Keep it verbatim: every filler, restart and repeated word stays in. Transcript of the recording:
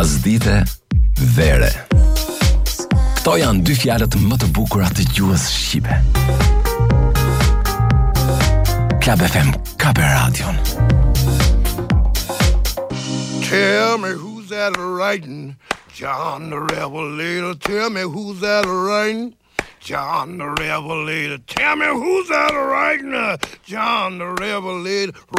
Pasdite, vere. Kto janë dy fjalët më të bukura të gjuhës shqipe. Club F M ka për radion. Tell me who's that writing? John the Revelator. Tell me who's that writing? John the Revelator. Tell me who's that writing? John the Revelator.